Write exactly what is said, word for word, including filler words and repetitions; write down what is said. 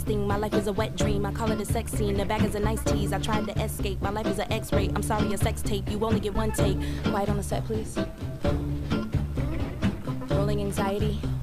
My life is a wet dream, I call it a sex scene. The bag is a nice tease, I tried to escape. My life is an x-ray, I'm sorry, a sex tape. You only get one take. Quiet on the set, please. Rolling anxiety.